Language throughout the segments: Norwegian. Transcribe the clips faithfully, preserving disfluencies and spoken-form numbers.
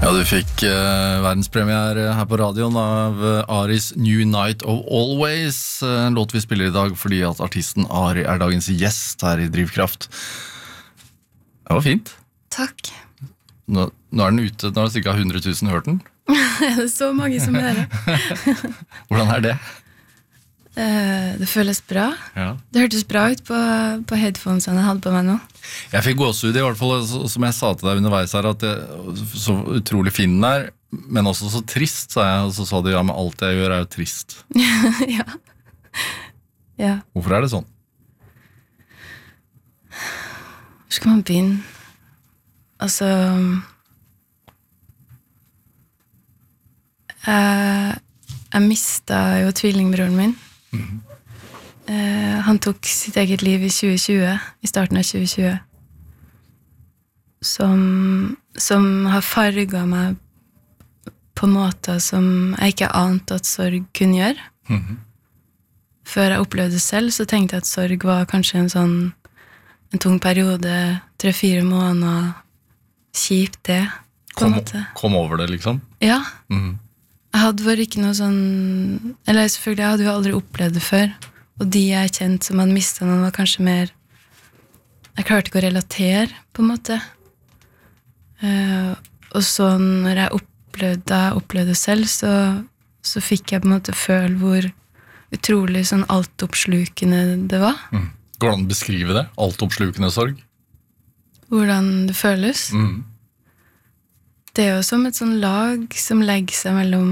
Ja, du fikk uh, verdenspremiere her på radioen av uh, Aris New Night of Always, uh, en låt vi spiller i dag fordi at artisten Ari er dagens gjest her i Drivkraft. Det var fint. Takk. Nå, nå er den ute, nå har cirka hundre tusen hørt den. Det er så mange som hører. Hvordan er det? Uh, det føles bra. Ja. Det hørtes bra ut på, på headphonesene jeg hadde på meg nå. Jeg fikk gåsehud i hvert fall, som jeg sa til deg underveis her, at det, så utrolig fin den er, men også så trist, sa jeg, og så sa du, ja, men alt jeg gjør er jo trist. Ja. Ja. Hvorfor er det sånn? Hvor skal man begynne? Altså... Jeg, jeg mistet jo tvillingbroren min. Mm-hmm. Uh, han tok sitt eget liv i tjue tjue, i starten av tjue tjue, som, som har farget meg på måter som jeg ikke ante at sorg kunne gjøre. Mm-hmm. Før jeg opplevde det selv, så tenkte jeg at sorg var kanskje en sånn en tung periode, tre-fire måneder, kjipt det, på kom, en måte. Kom over det, liksom? Ja. Mm-hmm. Jeg hadde vært ikke noe sånn, eller selvfølgelig, jeg hadde jo aldri opplevd det før, og de jeg kjente som hadde mistet noen var kanskje mer, jeg klarte ikke å relatere, på en måte. Uh, og så når jeg opplevde, da jeg opplevde det selv, så, så fikk jeg på en måte føle hvor utrolig sånn altoppslukende det var. Mm. Går det an å beskrive det? Altoppslukende sorg? Hvordan det føles? Mm. Det er jo som et sånn lag som legger seg mellom,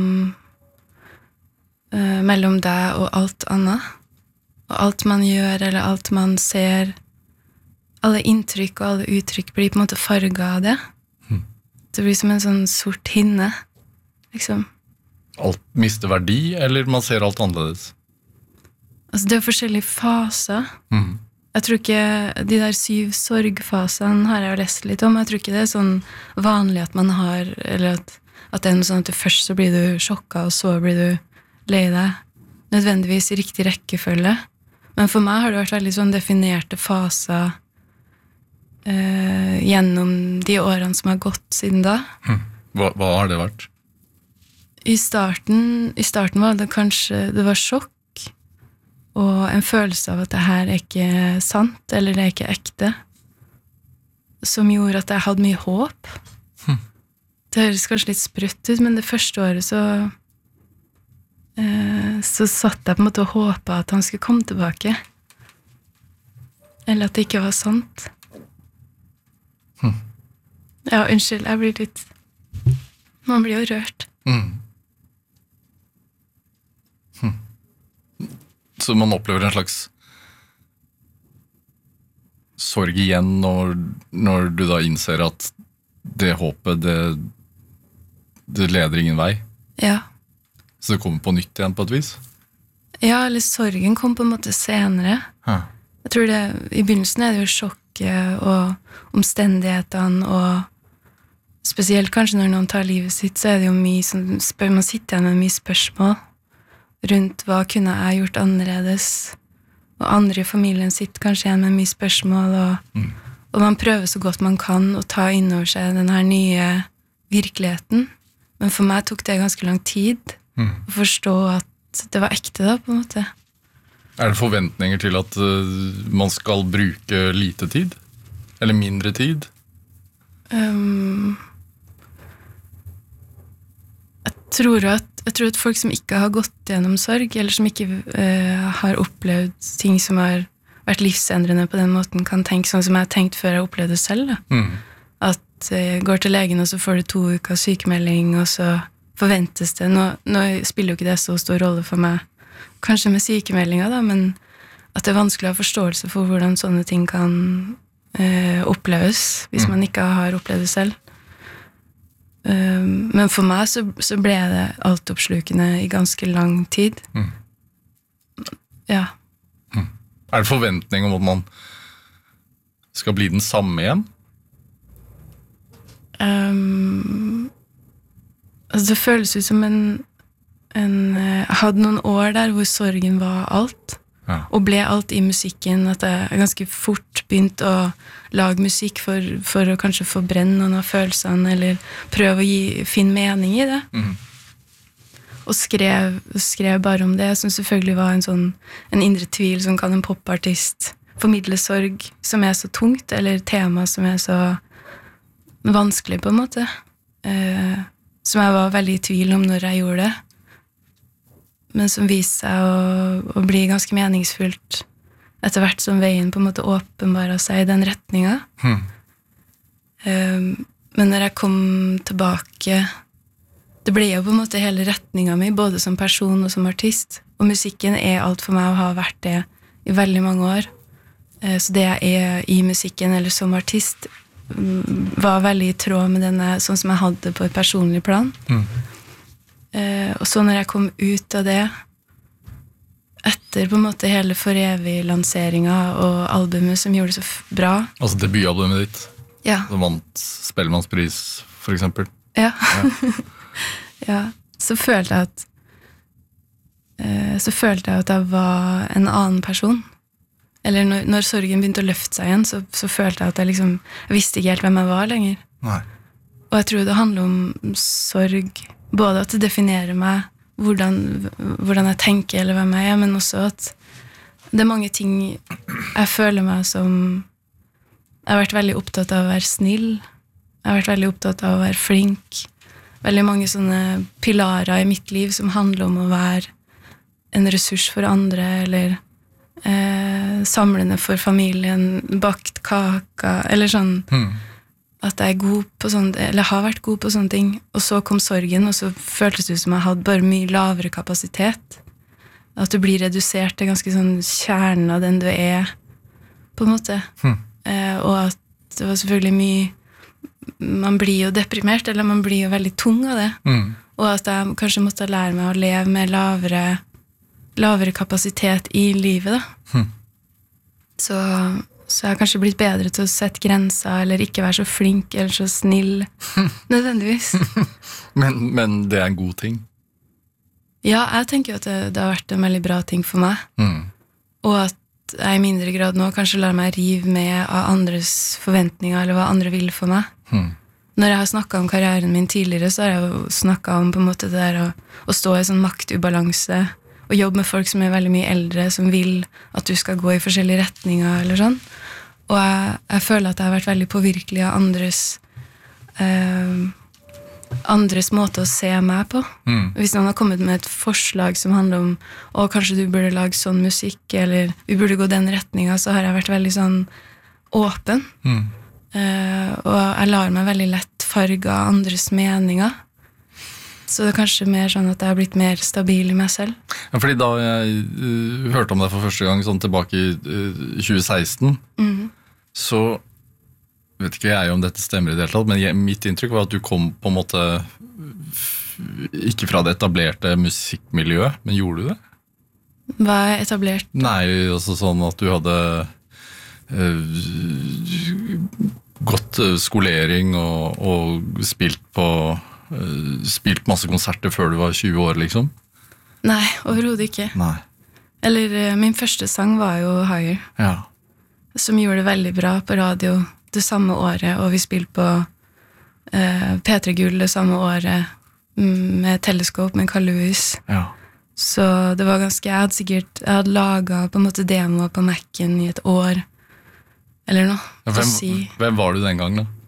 uh, mellom deg og alt annet. Og alt man gjør, eller alt man ser, alle inntrykk og alle uttrykk blir på en måte farget av det. Mm. Det blir som en sånn sort hinne, liksom. Alt mister verdi, eller man ser alt annerledes? Altså, det er forskjellige faser. Mm. Jeg tror ikke, de der syv sorgfasene har jeg jo lest litt om, jeg tror ikke det er sånn vanlig at man har, eller at, at det er noe sånn at du først så blir du sjokket, og så blir du lei deg, nødvendigvis i riktig rekkefølge. Men for meg har det vært veldig sånn definerte faser eh, gjennom de årene som har gått siden da. Hva, hva har det vært? I starten, I starten var det kanskje, det var sjokk, og en følelse av at det her er ikke sant, eller det er ikke ekte, som gjorde at jeg hadde mye håp. Hm. Det høres kanskje litt sprøtt ut, men det første året så, eh, så satt jeg på en måte og håpet at han skulle komme tilbake. Eller at det ikke var sant. Hm. Ja, unnskyld, jeg blir litt... Man blir jo rørt. Mm. Så man opplever en slags sorg igjen når, når du da innser at det håpet, det, det leder ingen vei. Ja. Så det kommer på nytt igjen på et vis? Ja, eller sorgen kom på en måte senere. Hæ. Jeg tror det, i begynnelsen er det jo sjokket og omstendighetene, og spesielt kanskje når noen tar livet sitt, så er det jo mye som spør, man sitter igjen med mye spørsmål rundt hva kunne jeg gjort annerledes, og andre i familien sitter kanskje igjen med mye spørsmål, og, mm. og man prøver så godt man kan å ta inn over seg denne nye virkeligheten, men for meg tok det ganske lang tid mm. å forstå at det var ekte da, på en måte. Er det forventninger til at uh, man skal bruke lite tid? Eller mindre tid? Um, jeg tror at Jeg tror at folk som ikke har gått gjennom sorg, eller som ikke uh, har opplevd ting som har vært livsendrende på den måten, kan tenke sånn som jeg har tenkt før jeg opplevde det selv. Da. Mm. At jeg uh, går til legen, og så får du to uker sykemelding, og så forventes det. Nå, nå spiller jo ikke det så stor rolle for meg, kanskje med sykemeldinga, da, men at det er vanskelig å ha forståelse for hvordan sånne ting kan uh, oppleves, hvis mm. man ikke har opplevd det selv. Um, men for meg så, så ble det altoppslukende i ganske lang tid. Mm. Ja. Mm. Er det forventning om at man skal bli den samme igjen? Um, altså det føles ut som en, en Jeg hadde noen år der hvor sorgen var alt. Ja. Og ble alt i musikken, at jeg ganske fort begynte å lage musikk for, for å kanskje forbrenne noen av følelsene, eller prøve å gi, finne mening i det. Mm. Og skrev, skrev bare om det, som selvfølgelig var en sånn en indre tvil, som kan en popartist formidle sorg, som er så tungt, eller tema som er så vanskelig på en måte. Eh, som jeg var veldig i tvil om når jeg gjorde det. Men som viste seg å, å bli ganske meningsfullt etter hvert som veien på en måte åpenbaret seg i den retningen. Hmm. Um, men når jeg kom tilbake, det ble jo på en måte hele retningen min, både som person og som artist, og musikken er alt for meg å ha vært det i veldig mange år. Uh, så det jeg er i musikken, eller som artist, um, var veldig i tråd med denne, sånn som jeg hadde på et personlig plan. Hmm. Uh, og så når jeg kom ut av det, etter på en måte hele For evig-lanseringen og albumet som gjorde det så f- bra. Altså debutalbumet ditt, Ja. som vant Spellemannspris, for eksempel. Ja. Ja. Ja. Så følte jeg at uh, så følte jeg at jeg var en annen person. Eller når, når sorgen begynte å løfte seg igjen, så, så følte jeg at jeg liksom, jeg visste ikke helt hvem jeg var lenger. Nei. Og jeg tror det handler om sorg, både at det definerer meg, hvordan, hvordan jeg tenker eller hvem jeg er, men også at det er mange ting jeg føler meg som jeg har vært veldig opptatt av å være snill, jeg har vært veldig opptatt av å være flink, veldig mange sånne pilarer i mitt liv som handler om å være en ressurs for andre, eller eh, samlende for familien, bakt kaka, eller sånn Hmm. at jeg er god på sånne, eller har vært god på sånne ting, og så kom sorgen, og så føltes det som jeg hadde bare mye lavere kapasitet. At du blir redusert til ganske sånn kjernen av den du er, på en måte. Hmm. Eh, og at det var selvfølgelig mye, man blir jo deprimert, eller man blir jo veldig tung av det. Hmm. Og at jeg kanskje måtte lære meg å leve med lavere, lavere kapasitet i livet, da. Hmm. Så... Så jeg har kanskje blitt bedre til å sette grenser, eller ikke være så flink, eller så snill, nødvendigvis. men, men det er en god ting. Ja, jeg tenker jo at det, det har vært en veldig bra ting for meg, Hmm. og at jeg i mindre grad nå kanskje lar meg rive med av andres forventninger, eller hva andre vil for meg. Hmm. Når jeg har snakket om karrieren min tidligere, så har jeg jo snakket om på en måte det der å, å stå i sånn maktubalanse, og jobbe med folk som er veldig mye eldre, som vil at du skal gå i forskjellige retninger, eller sånn. Og jeg, jeg føler at jeg har vært veldig påvirkelig av andres eh, andres måte å se meg på. Mm. Hvis noen har kommet med et forslag som handler om å, kanskje du burde lage sånn musikk, eller vi burde gå den retningen, så har jeg vært veldig sånn åpen. Mm. Eh, og jeg lar meg veldig lett farge av andres meninger. Så det er kanskje mer sånn at jeg har blitt mer stabil i meg selv. Ja, fordi da jeg uh, hørte om deg for første gang sånn tilbake i uh, tjue seksten, Mhm. så vet ikke jeg om dette stemmer i det hele tatt, men jeg, mitt inntrykk var at du kom på en måte f- ikke fra det etablerte musikkmiljøet, men gjorde du det? Hva er etablert? Nei, altså sånn at du hadde uh, gått uh, skolering og, og spilt på uh, spilt masse konserter før du var tjue år, liksom? Nei, overhodet ikke. Nei. Eller eh, min første sang var jo Higher, Ja. som gjorde det veldig bra på radio det samme året, og vi spilte på eh, P tre Gull det samme året mm, med Teleskop med Carl Lewis. Ja. Så det var ganske, jeg hadde sikkert, jeg hadde laget på en måte demoer på Mac-en i et år, eller noe, Ja, til å hvem, si. hvem var du den gang, da?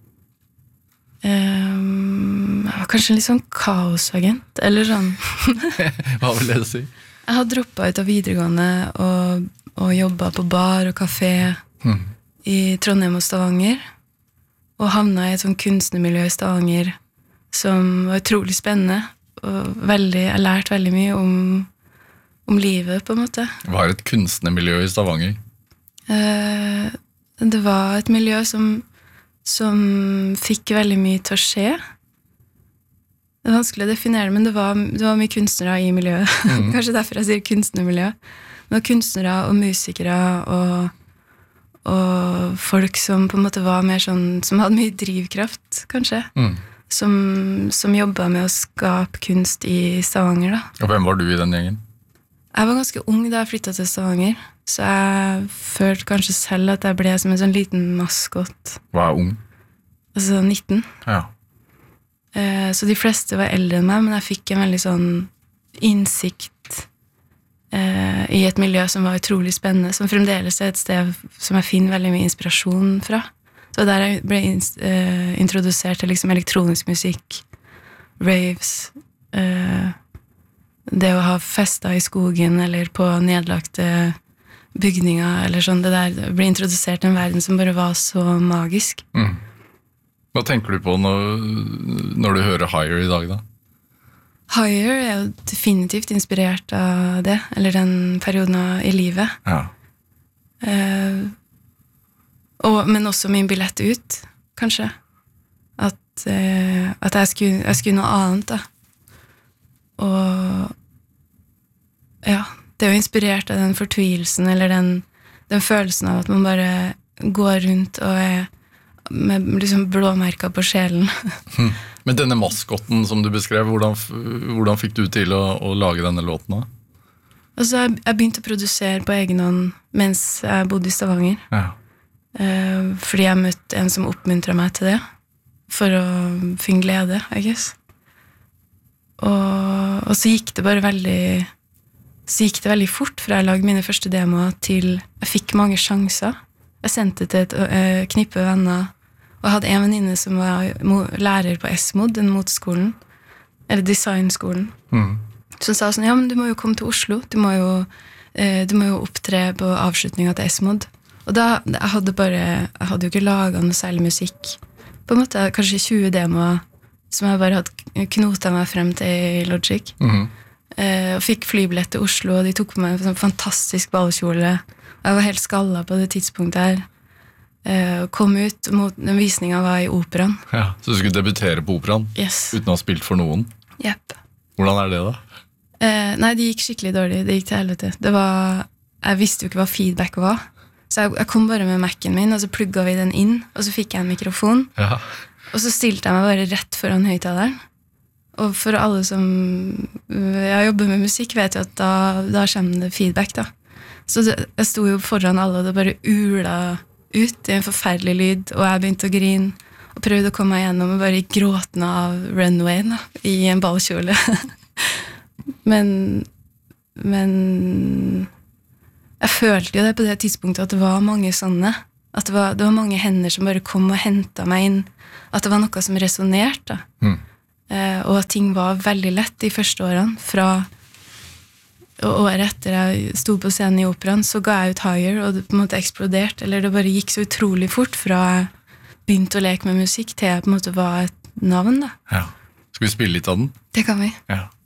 Um, jeg var kanskje en litt sånn kaosagent, eller sånn. Hva vil det si? Jeg hadde droppet ut av videregående og, og jobbet på bar og kafé Hmm. i Trondheim og Stavanger, og havnet i et sånn kunstnermiljø i Stavanger som var utrolig spennende, og veldig, jeg lærte veldig mye om, om livet, på en måte. Det var et kunstnermiljø i Stavanger. Eh, det var et miljø som, som fikk veldig mye til å skje. Det er vanskelig å definere, men det var, det var mye kunstnere i miljøet. Mhm. Kanskje derfor jeg sier kunstnermiljø. Det var kunstnere og musikere og, og folk som på en måte var mer sånn, som hadde mye drivkraft, kanskje. Mm. Som, som jobbet med å skape kunst i Stavanger, da. Og hvem var du i den gjengen? Jeg var ganske ung da jeg flyttet til Stavanger. Så jeg følte kanskje selv at jeg ble som en sånn liten maskott. Hva er ung? Altså nitten. Ja. Eh, så de fleste var eldre enn meg, men jeg fikk en veldig sånn innsikt eh, i et miljø som var utrolig spennende, som fremdeles er et sted som jeg finner veldig mye inspirasjon fra. Så der jeg ble in- eh, introdusert til liksom elektronisk musikk, raves, eh, det å ha fester i skogen eller på nedlagte bygninger eller sånn, det der ble introdusert til en verden som bare var så magisk. Mm. Hva tenker du på når, når du hører Higher i dag da? Higher er jo definitivt inspirert av det, eller den perioden i livet. Ja. Eh, og, men også min billett ut, kanskje. At, eh, at jeg, skulle, jeg skulle noe annet da. Og ja, det er jo inspirert av den fortvilelsen, eller den, den følelsen av at man bare går rundt og er med liksom blåmerker på sjelen. Hm. Men denne maskotten som du beskrev, hvordan, hvordan fikk du til å, å lage denne låten da? Altså, jeg, jeg begynte å produsere på egen hånd mens jeg bodde i Stavanger. Ja. Eh, fordi jeg møtte en som oppmuntret meg til det, for å finne glede, I guess. Og, og så gikk det bare veldig så gikk det veldig fort fra jeg lagde mine første demoer til jeg fikk mange sjanser. Jeg sendte til et uh, knippe venner, og jeg hadde en venninne som var mo- lærer på S-mod, den moteskolen, eller designskolen, Mm. som sa sånn, ja, men du må jo komme til Oslo, du må jo, uh, du må jo opptre på avslutningen til S-mod. Og da, jeg hadde bare, jeg hadde jo ikke laget noe særlig musikk. På en måte, kanskje tjue demoer, som jeg bare hadde knotet meg frem til i Logic. Mhm. Eh, og fikk flybillett til Oslo, og de tok på meg en sånn fantastisk ballkjole. Jeg var helt skallet på det tidspunktet her. Eh, og kom ut, mot, den visningen var i operaen. Ja, så du skulle debutere på operaen Yes. uten å ha spilt for noen. Yep. Hvordan er det da? Eh, nei, det gikk skikkelig dårlig. Det gikk til helvete. Det var, jeg visste jo ikke hva feedback var. Så jeg, jeg kom bare med Mac'en min, og så plugget vi den inn, og så fikk jeg en mikrofon. Ja. Og så stilte jeg meg bare rett foran høyttaleren. Og for alle som jeg jobber med musikk, vet jo at da, da kommer det feedback, da. Så det, jeg sto jo foran alle, og det bare ula ut i en forferdelig lyd, og jeg begynte å grine, og prøvde å komme meg gjennom, og bare gråtende av runway, da, i en ballkjole. men, men jeg følte jo det på det tidspunktet, at det var mange sånne, at det var, det var mange hender som bare kom og hentet meg inn, at det var noe som resonerte, da. Mm. Eh, og at ting var veldig lett de første årene. Fra og året etter jeg sto på scenen i operaen, så ga jeg ut Higher, og det på en måte eksploderte, eller det bare gikk så utrolig fort fra jeg begynte å leke med musikk til jeg på en måte var et navn, da. Ja. Skal vi spille litt av den? Det kan vi. Ja.